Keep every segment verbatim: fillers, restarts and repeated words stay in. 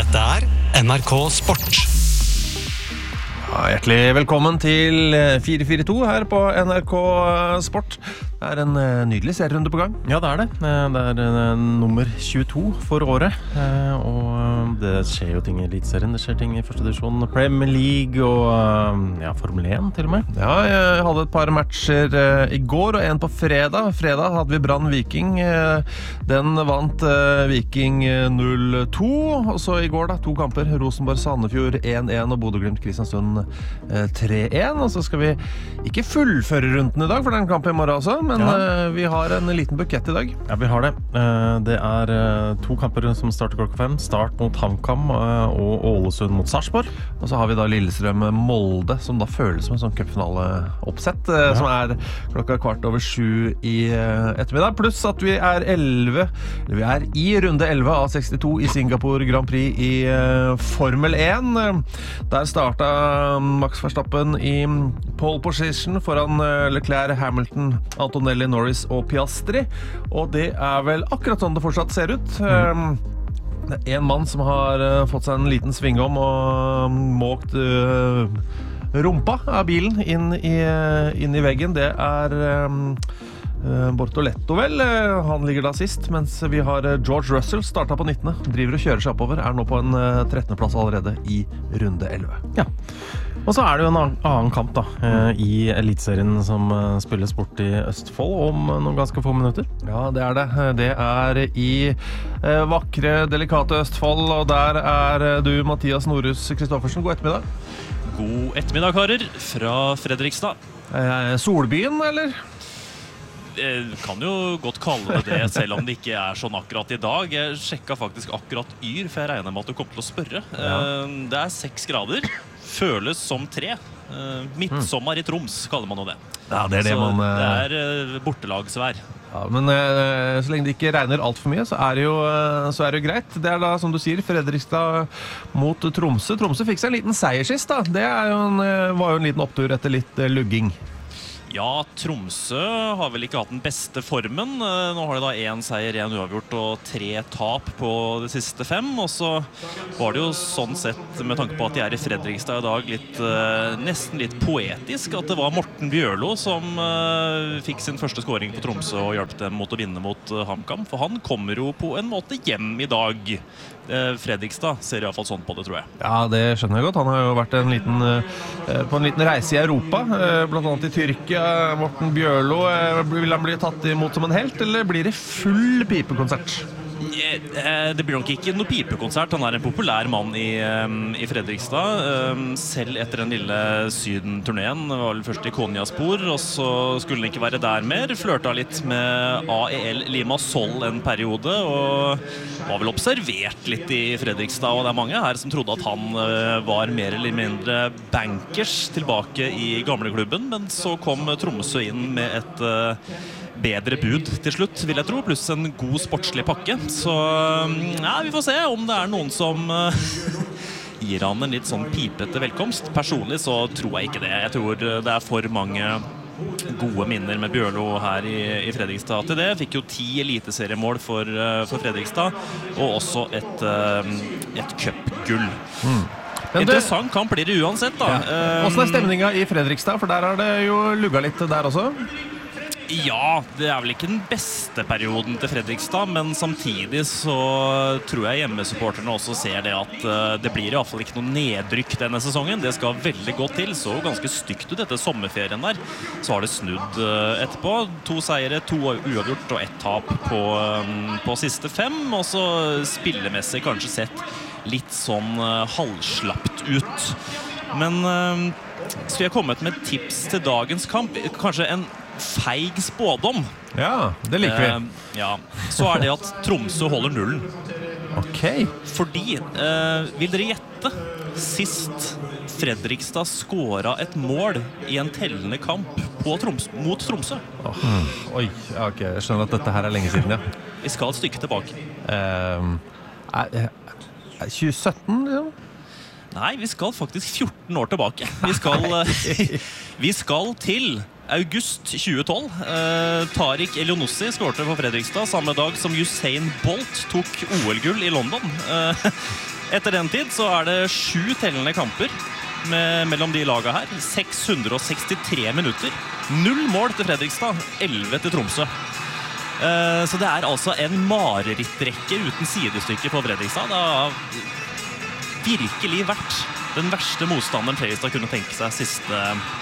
Dette er N R K Sport. Ja, hjertelig velkommen til fire fire to her på N R K Sport. Det er en nydelig serierunde på gang. Ja, det er det. Det er nummer tjueto for året. Og det skjer jo ting i elitserien. Det skjer ting i første divisjon, Premier League og ja, Formel én til og med. Ja, jeg hadde et par matcher i går og en på fredag. Fredag hadde vi Brann Viking. Den vant Viking null to. Og så i går da, to kamper. Rosenborg Sandefjord en en og Bodø-Glimt Kristiansund tre en. Og så skal vi ikke fullføre runden i dag, for det er en kamp i morgen også. Men ja. Vi har en liten bukett i dag. Ja, vi har det. Det er to kamper som starter klokka fem. Start mot HamKam og Ålesund mot Sarpsborg. Og så har vi da Lillestrøm Molde, som da føles som en sånn cupfinaleoppsett, ja. Som er klokka kvart over sju i ettermiddag. Pluss at vi er elleve, vi er i runde elleve av sekstito i Singapore Grand Prix i Formel én. Der startet Max Verstappen i pole position foran Leclerc, Hamilton, Antonelli, Norris og Piastri, og det er vel akkurat sånn det fortsatt ser ut. Mm. Det er en mann som har fått seg en liten svingom og måkt uh, rumpa av bilen inn i, inn i veggen. Det er um, uh, Bortoletto vel. Han ligger da sist, mens vi har George Russell startet på nittende. Driver og kjører seg oppover. Er nå på en uh, trettende plass allerede i runde elleve. Ja. Og så er det jo en annen kamp da, i elitserien som spilles bort i Østfold om noen ganske få minutter. Ja, det er det. Det er i vakre, delikate Østfold, og der er du, Mathias Norhus Kristoffersen. God ettermiddag. God ettermiddag, karer, fra Fredrikstad. Solbyen, eller? Jeg kan jo godt kalle det det, selv om det ikke er sånn akkurat i dag. Jeg sjekket faktisk akkurat Yr, for jeg regner med at du kom til å spørre. Ja. Det er seks grader. Føles som tre. Uh, midtsommer i Troms, kaller man jo det. Ja, det er det så man... det er uh, bortelagsvær. Ja, men uh, så lenge det ikke regner alt for mye, så er, det jo, uh, så er det jo greit. Det er da, som du sier, Fredrikstad mot Tromsø. Tromsø fikk seg en liten seier sist da. Det er jo en, uh, var jo en liten opptur etter litt uh, lugging. Ja, Tromsø har vel ikke hatt den beste formen. Nå har de da en seier, en uavgjort og tre tap på de siste fem. Og så var det jo sånn sett, med tanke på at de er i Fredrikstad i dag, litt, nesten litt poetisk at det var Morten Bjørlo som fikk sin første scoring på Tromsø og hjalp dem mot å vinne mot HamKam. For han kommer jo på en måte hjem i dag. Fredrikstad ser i hvert fall sånn på det, tror jeg. Ja, det skjønner jeg godt. Han har jo vært en liten, på en liten reise i Europa, blant annet i Tyrkia. Morten Bjørlo, vil han bli tatt imot som en helt, eller blir det full pipekonsert? Det blir nok ikke noe pipekonsert. Han er en populær mann i, i Fredrikstad. Selv etter den lille Syden-turneen. Det var vel først i Konjaspor, og så skulle han ikke være der mer. Flørta litt med A E L Limassol en periode, og var vel observert litt i Fredrikstad. Og det er mange her som trodde at han var mer eller mindre bankers tilbake i gamleklubben, men så kom Tromsø inn med et bedre bud til slutt, vil jeg tro, pluss en god sportslig pakke. Så ja, vi får se om det er noen som uh, gir han en litt sånn pipete velkomst. Personlig så tror jeg ikke det. Jeg tror det er for mange gode minner med Bjørlo her i, i Fredrikstad til det. Fikk jo ti eliteseriemål for, uh, for Fredrikstad, og også et, uh, et cupgull. Mm. Interessant kamp blir det uansett da. Ja. Hvordan er stemninga i Fredrikstad? For der har det jo lugget litt der også. Ja, det er vel ikke den beste perioden til Fredrikstad, men samtidig så tror jeg hjemmesupporterne også ser det at det blir i hvert fall ikke noe nedrykk denne sesongen. Det skal veldig godt til, så ganske stygt ut etter sommerferien der. Så har det snudd etterpå. To seire, to uavgjort og ett tap på, på siste fem, og så spillemessig kanskje sett litt sånn halvslapt ut. Men skal jeg komme med tips til dagens kamp? Kanskje en feig spådom. Ja, det liker vi. Eh, ja. Så er det at Tromsø holder nullen. Ok. Fordi, eh, vil dere gjette, sist Fredrikstad skåret et mål i en tellende kamp på Troms mot Tromsø? Oh. Mm. Oi, ok. Jeg skjønner at dette her er lenge siden, ja. Vi skal et stykke tilbake. Um, er, er tjue sytten, liksom? Nei, vi skal faktisk fjorten år tilbake. Vi skal, vi skal til august tjue tolv. Eh, Tariq Elionossi skårte for Fredrikstad samme dag som Usain Bolt tok O L-gull i London. Eh, Etter den tid så er det sju tellende kamper med, mellom de laga her. seks hundre sekstitre minutter. Null mål til Fredrikstad, elleve til Tromsø. Uh, så det er altså en marerittrekke uten sidestykke på Fredrikstad. Det har virkelig vært den verste motstanderen Fredrikstad kunne tenke seg siste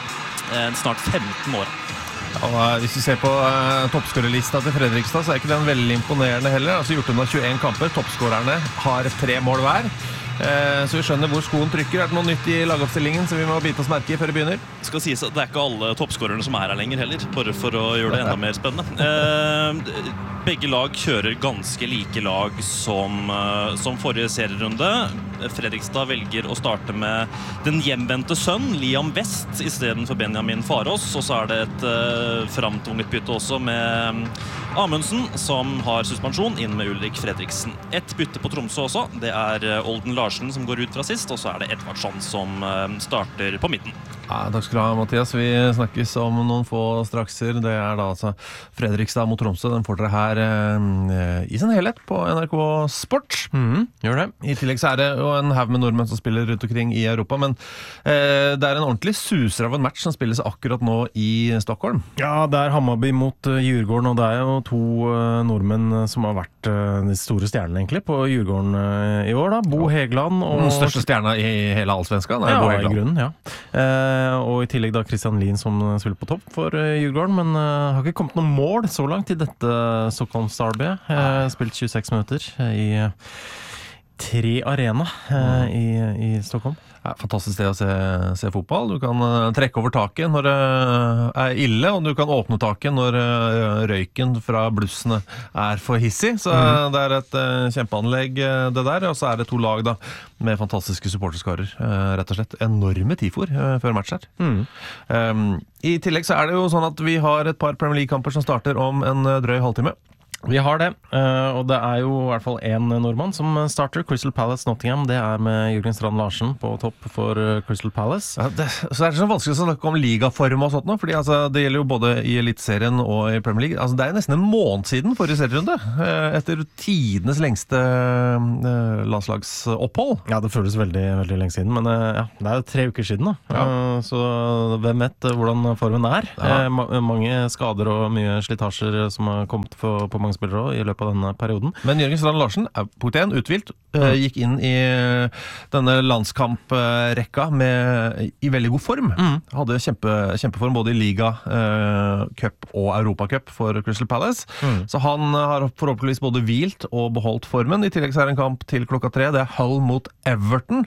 uh, snart femten år. Og hvis vi ser på uh, toppskårerlista til Fredrikstad, så er ikke den veldig imponerende heller. Altså gjort unna tjueen kamper, toppskårerne har tre mål hver. Uh, så vi skjønner hvor skoen trykker. Er det noe nytt i lagoppstillingen som vi må bite oss merke i før vi begynner? Skal sies at det er ikke alle toppskårerne som er her lenger heller, bare for å gjøre det enda mer spennende. Uh, begge lag kjører ganske like lag som, uh, som forrige serierunde. Fredrikstad velger å starte med den hjemvendte sønn, Liam West, i stedet for Benjamin Farås. Og så er det et uh, framtvunget bytte også med Amundsen, som har suspensjon, inn med Ulrik Fredriksen. Et bytte på Tromsø også, det er Olden Larsen som går ut fra sist, og så er det Edvardsson som uh, starter på midten. Ja, takk skal du ha, Mathias. Vi snakkes om noen få strakser. Det er da altså Fredrikstad mot Tromsø. Den får dere her eh, i sin helhet på N R K Sport. Mm, gjør det. I tillegg så er det jo en haug med nordmenn som spiller rundt omkring i Europa, men eh, det er en ordentlig suser av en match som spilles akkurat nå i Stockholm. Ja, det er Hammarby mot uh, Djurgården, og det er jo to uh, nordmenn som har vært uh, de store stjernene egentlig på Djurgården uh, i år da. Bo Hegland og... Den største stjerna i hele Allsvenskan er ja, Bo Hegland. I grunnen, ja. Uh, og i tillegg da Christian Lien som spiller på topp for uh, Djurgården, men uh, har ikke kommet noen mål så langt i dette Stockholm-Derby. Uh, spilt tjueseks minutter i uh, tre arena uh, i, i Stockholm. Ja, fantastisk sted å se, se fotball. Du kan uh, trekke over taket når det uh, er ille, og du kan åpne taket når uh, røyken fra blussene er for hissig. Så uh, det er et uh, kjempeanlegg uh, det der, og så er det to lag da med fantastiske supporterskarer. Uh, rett og slett enorme tifor uh, før match her. Mm. Um, I tillegg så er det jo sånn at vi har et par Premier League-kamper som starter om en uh, drøy halvtime. Vi har det, og det er jo i hvert fall en nordmann som starter. Crystal Palace Nottingham, det er med Jørgen Strand Larsen på topp for Crystal Palace. Ja, det, så er det så vanskelig å snakke om ligaform og sånt nå, fordi altså, det gjelder jo både i Elitserien og i Premier League. Altså, det er nesten en måned siden forrige serierunde, etter tidenes lengste landslagsopphold. Ja, det føles veldig, veldig lenge siden, men ja, det er jo tre uker siden da. Ja. Så hvem vet hvordan formen er? Ja. Mange skader og mye slitasjer som har kommet på, på mange spillere i løpet av denne perioden. Men Jørgen Strand Larsen er punkt én, uthvilt, mm. gikk inn i denne landskamprekka med, i veldig god form. Mm. Hadde kjempe, kjempeform både i Liga, uh, Cup og Europa Cup for Crystal Palace. Mm. Så han har forhåpentligvis både hvilt og beholdt formen. I tillegg så er det en kamp til klokka tre. Det er Hull mot Everton,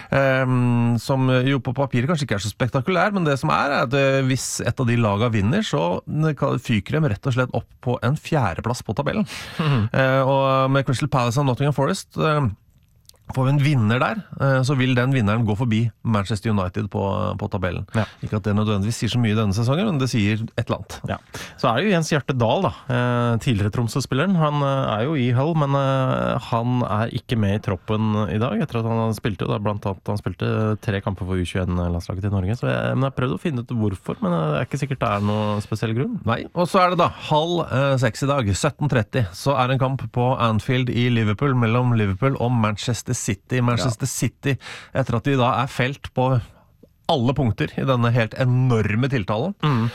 um, som jo på papiret kanskje ikke er så spektakulær, men det som er, er at hvis et av de laga vinner, så fyker de rett og slett opp på en fjerdeplass på tabellen. Mm-hmm. Uh, og med Crystal Palace og Nottingham Forest uh, får vi en vinner der, uh, så vil den vinneren gå forbi Manchester United på, på tabellen. Ja. Ikke at det nødvendigvis sier så mye denne sesongen, men det sier et eller annet. Ja. Så er det jo Jens Hjerte Dahl da, uh, tidligere Tromsø-spilleren. Han uh, er jo i Hull, men uh, han er ikke med i troppen i dag, etter at han spilte, da, blant annet han spilte tre kamper for U tjueen-landslaget til Norge, så jeg, men jeg har prøvd å finne ut hvorfor, men det er ikke sikkert det er noen spesiell grunn. Nei, og så er det da halv uh, seks i dag, sytten tretti, så er det en kamp på Anfield i Liverpool, mellom Liverpool og Manchester City. Manchester ja. City, etter at de da er felt på alle punkter i denne helt enorme tiltalen. Mm.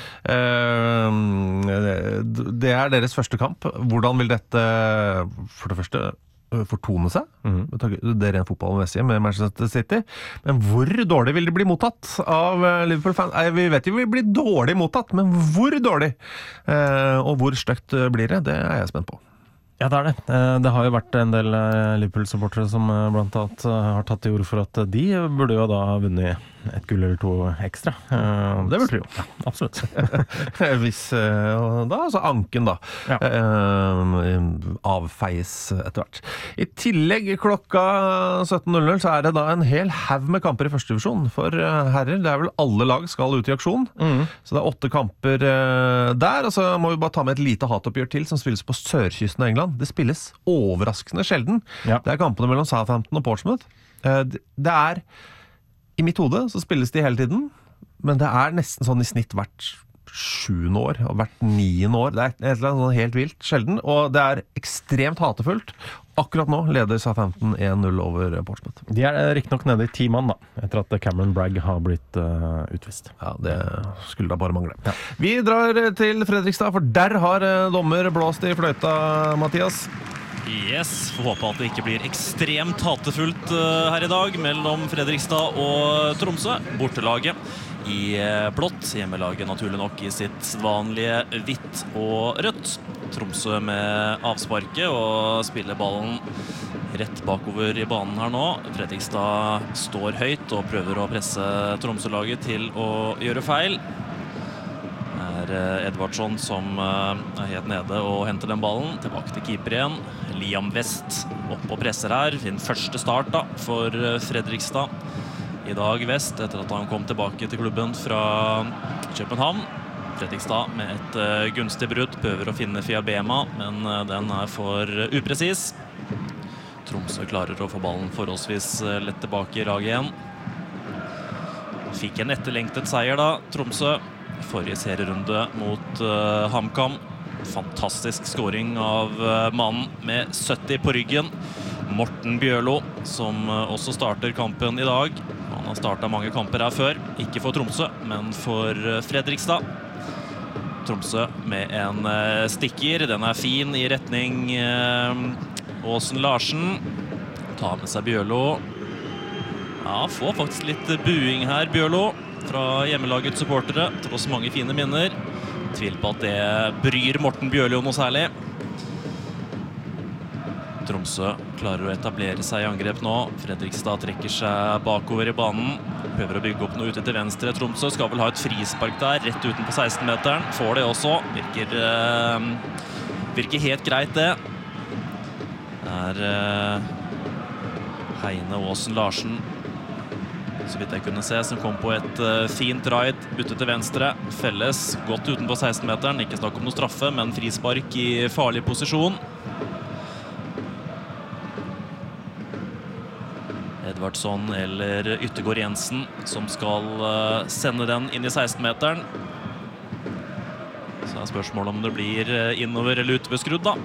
Uh, det er deres første kamp. Hvordan vil dette, for det første, fortone seg? Mm. Det er ren fotballmessig med Manchester City. Men hvor dårlig vil det bli mottatt av Liverpool-fans? Vi vet jo vi blir dårlig mottatt, men hvor dårlig? Uh, og hvor støkt blir det? Det er jeg spent på. Ja, det er det. Det har jo vært en del Liverpool-supportere som blant annet har tatt til orde for at de burde jo da ha vunnet et gull eller to ekstra. Det burde de jo. Ja, absolutt. Hvis da, altså anken da, ja. avfeies etter hvert. I tillegg klokka sytten null null så er det da en hel haug med kamper i første divisjon for herrer. Det er vel alle lag skal ut i aksjon. Mm. Så det er åtte kamper der, og så må vi bare ta med et lite hatoppgjør til som spilles på sørkysten av England. Det spilles overraskende sjelden. Ja. Det er kampene mellom Southampton og Portsmouth. Det er, i mitt hode så spilles de hele tiden, men det er nesten sånn i snitt hvert sjuende år, og hvert niende år. Det er et eller annet helt vilt sjelden, og det er ekstremt hatefullt. Akkurat nå leder Southampton en null over Portsmouth. De er riktig nok nede i ti mann, da, etter at Cameron Bragg har blitt uh, utvist. Ja, det skulle da bare mangle. Ja. Vi drar til Fredrikstad, for der har dommer blåst i fløyta, Mathias. Yes, får håpe at det ikke blir ekstremt hatefullt uh, her i dag mellom Fredrikstad og Tromsø. Bortelaget i blått, hjemmelaget naturlig nok i sitt vanlige hvitt og rødt. Tromsø med avsparket og spiller ballen rett bakover i banen her nå. Fredrikstad står høyt og prøver å presse Tromsø-laget til å gjøre feil. Det er Edvardsson som er helt nede og henter den ballen. Tilbake til keeper igjen. Liam West opp og presser her. Sin første start da for Fredrikstad i dag, West, etter at han kom tilbake til klubben fra København. Fredrikstad med et uh, gunstig brudd, prøver å finne Fiabema, men uh, den er for uh, upresis. Tromsø klarer å få ballen forholdsvis uh, lett tilbake i raget igjen. Fikk en etterlengtet seier da, Tromsø. Forrige serierunde mot uh, HamKam. Fantastisk scoring av uh, mannen med sytti på ryggen. Morten Bjørlo, som uh, også starter kampen i dag. Han har startet mange kamper her før, ikke for Tromsø, men for Fredrikstad. Tromsø med en stikker, den er fin i retning Åsen Larsen. Tar med seg Bjørlo. Ja, får faktisk litt buing her, Bjørlo, fra hjemmelagets supportere, tross mange fine minner. Tvil på at det bryr Morten Bjørlo noe særlig. Tromsø klarer å etablere seg i angrep nå. Fredrikstad trekker seg bakover i banen. Prøver å bygge opp noe ute til venstre. Tromsø skal vel ha et frispark der, rett utenfor seksten-meteren. Får det også. Virker, eh, virker helt greit, det. Det er eh, Heine Åsen Larsen, så vidt jeg kunne se, som kom på et eh, fint ride ute til venstre. Felles godt utenfor seksten-meteren. Ikke snakk om noe straffe, men frispark i farlig posisjon. Edvardsson eller Yttergård Jensen som skal uh, sende den inn i seksten-meteren. Så er spørsmålet om det blir innover eller utbeskrudd da.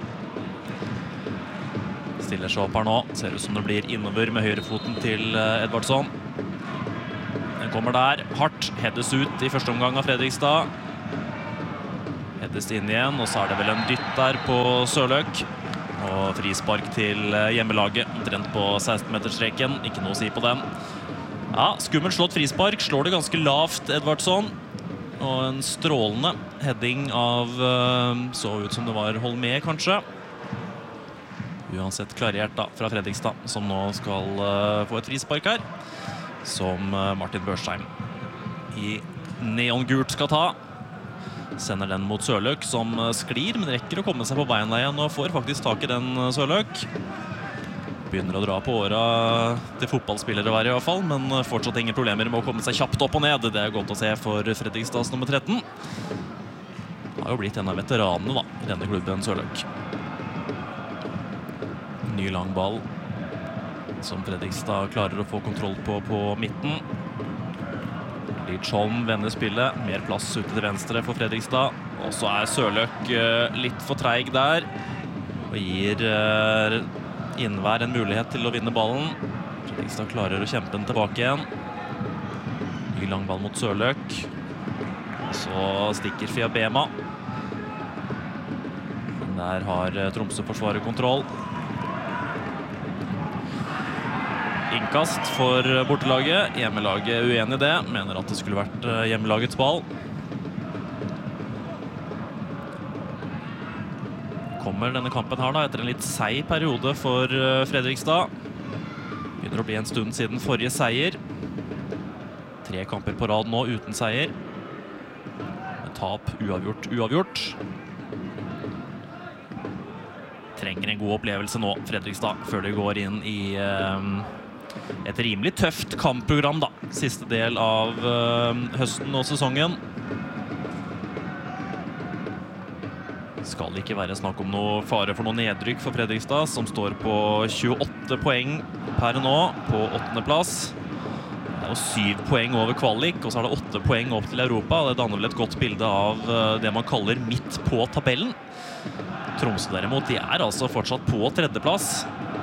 Stiller seg opp her nå. Ser ut som det blir innover med høyrefoten til uh, Edvardsson. Den kommer der. Hardt. Heades ut i første omgang av Fredrikstad. Heades inn igjen, og så er det vel en dytt der på Sørløk. Og frispark til hjemmelaget, omtrent på seksten-meterstreken. Ikke noe å si på den. Ja, skummelt slått frispark. Slår det ganske lavt, Edvardsson. Og en strålende heading av, så ut som det var Holmé, kanskje. Uansett klarert da, fra Fredrikstad, som nå skal få et frispark her. Som Martin Børsheim i neongult skal ta. Sender den mot Sørløk, som sklir, men rekker å komme seg på beina igjen og får faktisk tak i den Sørløk. Begynner å dra på åra til fotballspillere hver i hvert fall, men fortsatt ingen problemer med å komme seg kjapt opp og ned. Det er godt å se for Fredrikstads nummer tretten. Det har jo blitt en av veteranene da, i denne klubben, Sørløk. Ny lang ball, som Fredrikstad klarer å få kontroll på på midten. Lidsholm vender spillet, mer plass ute til venstre for Fredrikstad. Og så er Sørløk litt for treig der, og gir Innvær en mulighet til å vinne ballen. Fredrikstad klarer å kjempe den tilbake igjen. Ny lang ball mot Sørløk. Så stikker Fiabema. Der har Tromsø-forsvaret kontroll. Innkast for bortelaget. Hjemmelaget er uenig i det. Mener at det skulle vært hjemmelagets ball. Kommer denne kampen her da, etter en litt seig periode for Fredrikstad. Begynner å bli en stund siden forrige seier. Tre kamper på rad nå uten seier. Med tap uavgjort, uavgjort. Trenger en god opplevelse nå, Fredrikstad, før de går inn i eh, et rimelig tøft kampprogram da. Siste del av uh, høsten og sesongen. Skal ikke være snakk om noe fare for noe nedrykk for Fredrikstad, som står på tjueåtte poeng per nå, på åttende plass. Det er jo syv poeng over kvalik, og så er det åtte poeng opp til Europa. Det danner vel et godt bilde av uh, det man kaller midt på tabellen. Tromsø derimot, de er altså fortsatt på tredjeplass.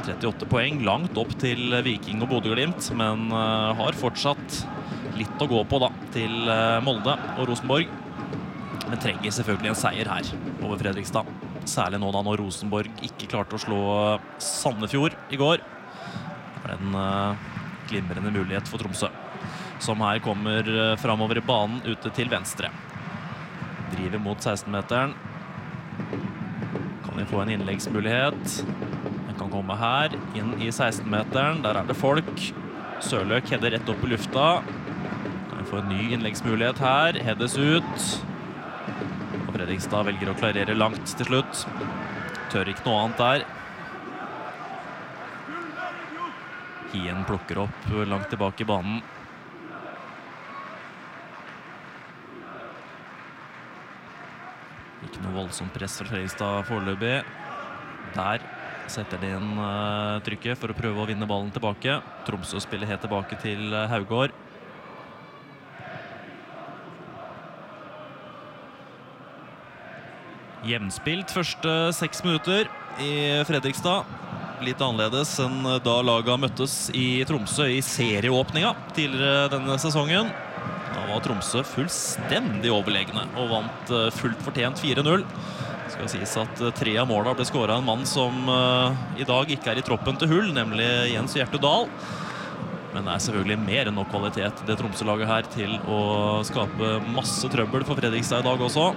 trettiåtte poeng, langt opp til Viking og Bodø/Glimt, men uh, har fortsatt litt å gå på da, til uh, Molde og Rosenborg. Men trenger selvfølgelig en seier her over Fredrikstad. Særlig nå da når Rosenborg ikke klarte å slå Sandefjord i går. Det er en uh, glimrende mulighet for Tromsø, som her kommer uh, fremover i banen ute til venstre. Driver mot seksten-meteren. Kan vi få en innleggsmulighet. Den kan komme her, inn i seksten-meteren. Der er det folk. Sørløk header rett opp i lufta. Kan vi få en ny innleggsmulighet her. Heades ut. Og Fredrikstad velger å klarere langt til slutt. Tør ikke noe annet der. Hien plukker opp langt tilbake i banen. Ikke noe voldsomt press fra Fredrikstad foreløpig. Der setter de inn uh, trykket for å prøve å vinne ballen tilbake. Tromsø spiller helt tilbake til uh, Haugård. Jevnspilt første seks minutter i Fredrikstad. Litt annerledes enn da laget møttes i Tromsø i serieåpninga tidligere denne sesongen. Da var Tromsø fullstendig overlegne og vant fullt fortjent fire null. Det skal sies at tre av målene ble skåret av en mann som uh, i dag ikke er i troppen til Hull, nemlig Jens Hjertedal. Men det er selvfølgelig mer enn nok kvalitet det Tromsø-laget her til å skape masse trøbbel for Fredrikstad i dag også.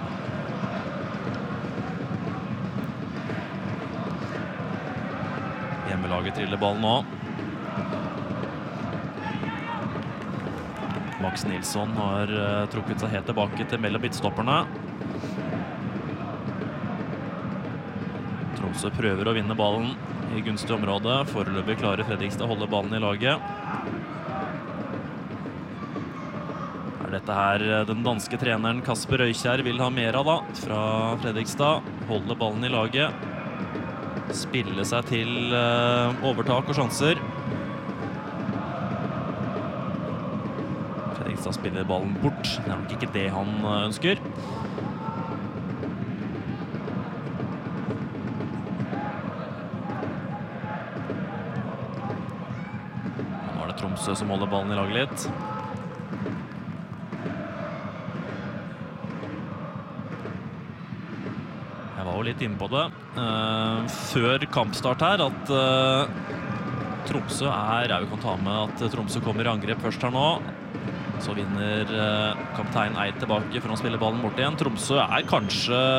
Hjemmelaget triller ballen nå. Max Nilsson har uh, trukket seg helt tilbake til mellom midtstopperne. Tromsø prøver å vinne ballen i gunstig område. Foreløpig klarer Fredrikstad å holde ballen i laget. Er dette her den danske treneren Kasper Røykjær vil ha mer av da, fra Fredrikstad. Holde ballen i laget. Spille seg til uh, overtak og sjanser. Fredrikstad spiller ballen bort. Det er nok ikke det han ønsker. Nå er det Tromsø som holder ballen i laget litt. Jeg var jo litt inne på det uh, før kampstart her, at uh, Tromsø er, jeg kan ta med at Tromsø kommer i angrep først her nå. Så vinner uh, kaptein Eid tilbake for å spille ballen bort igjen. Tromsø er kanskje